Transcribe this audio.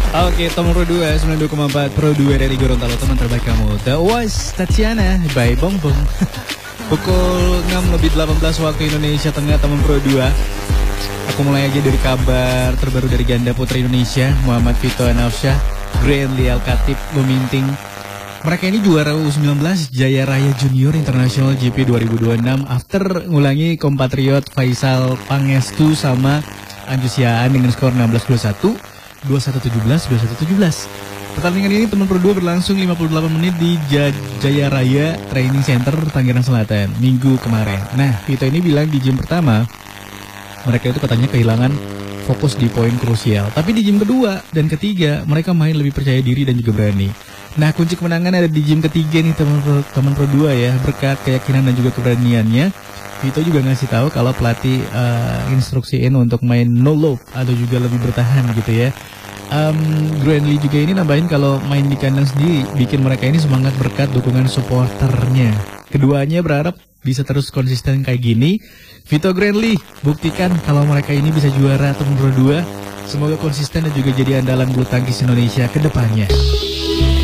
Oke, Tom Pro 2, 92,4 Pro 2 dari Gorontalo, teman terbaik kamu. The Was Tatiana by Bong Bong. Pukul 6 lebih 18 waktu Indonesia Tengah, teman Pro 2. Aku mulai aja dari kabar terbaru dari ganda putri Indonesia, Muhammad Vito Anafsyah, Grandly Al-Khatib meminting. Mereka ini juara U19 Jaya Raya Junior International GP 2026 after ngulangi kompatriot Faisal Pangestu sama Anjusiaan dengan skor 16-21. 21-17. Pertandingan ini teman Pro 2 berlangsung 58 menit di Jaya Raya Training Center Tangerang Selatan minggu kemarin. Nah, Vito ini bilang di game pertama mereka itu katanya kehilangan fokus di poin krusial. Tapi di game kedua dan ketiga mereka main lebih percaya diri dan juga berani. Nah, kunci kemenangan ada di game ketiga nih teman Pro 2 ya, berkat keyakinan dan juga keberaniannya. Vito juga ngasih tahu kalau pelatih instruksiin untuk main no lob atau juga lebih bertahan gitu ya. Grandly juga ini nambahin kalau main di kandang sendiri bikin mereka ini semangat berkat dukungan supporternya. Keduanya berharap bisa terus konsisten kayak gini. Vito Grandly buktikan kalau mereka ini bisa juara teman Pro 2. Semoga konsisten dan juga jadi andalan bulu tangkis Indonesia ke depannya.